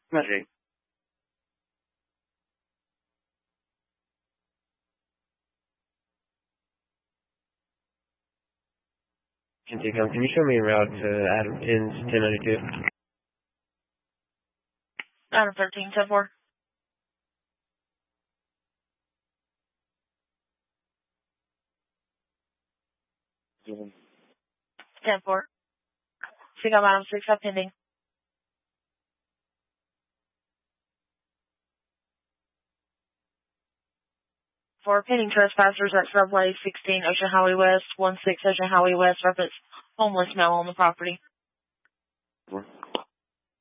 Roger. Can you show me a route to Adam Pins 1092? Adam 13, 10-4. Mhm. 10-4. Pick up Adam 6 up pending. For pending trespassers at Subway 16 Ocean Highway West, 16 Ocean Highway West, reference homeless male on the property.